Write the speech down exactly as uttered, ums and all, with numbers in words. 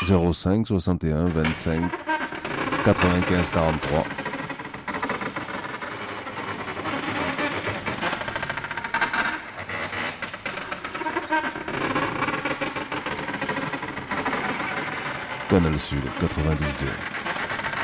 zéro cinq soixante et un vingt-cinq quatre-vingt-quinze quarante-trois. Canal Sud quatre-vingt-douze deux.